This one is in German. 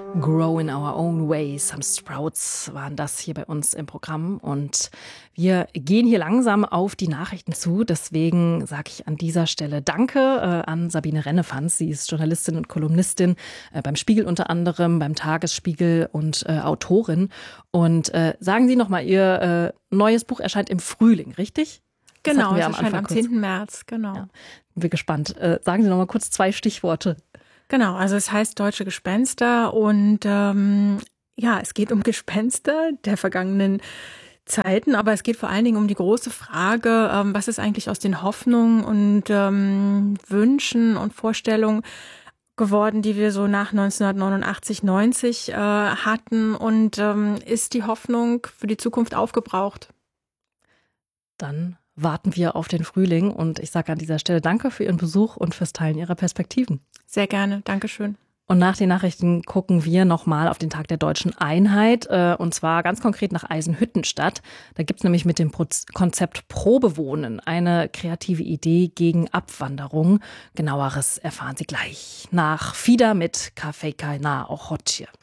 Grow in our own way. Some Sprouts waren das hier bei uns im Programm. Und wir gehen hier langsam auf die Nachrichten zu. Deswegen sage ich an dieser Stelle Danke an Sabine Rennefanz. Sie ist Journalistin und Kolumnistin beim Spiegel unter anderem, beim Tagesspiegel und Autorin. Und sagen Sie nochmal, Ihr neues Buch erscheint im Frühling, richtig? Genau, es erscheint am 10. März, genau. Ja, bin gespannt. Sagen Sie noch mal kurz 2 Stichworte. Genau, also es heißt Deutsche Gespenster und es geht um Gespenster der vergangenen Zeiten, aber es geht vor allen Dingen um die große Frage, was ist eigentlich aus den Hoffnungen und Wünschen und Vorstellungen geworden, die wir so nach 1989, 90 hatten und ist die Hoffnung für die Zukunft aufgebraucht? Dann warten wir auf den Frühling und ich sage an dieser Stelle Danke für Ihren Besuch und fürs Teilen Ihrer Perspektiven. Sehr gerne, Dankeschön. Und nach den Nachrichten gucken wir nochmal auf den Tag der Deutschen Einheit und zwar ganz konkret nach Eisenhüttenstadt. Da gibt es nämlich mit dem Konzept Probewohnen eine kreative Idee gegen Abwanderung. Genaueres erfahren Sie gleich nach Fida mit Kafejka na Ochotje.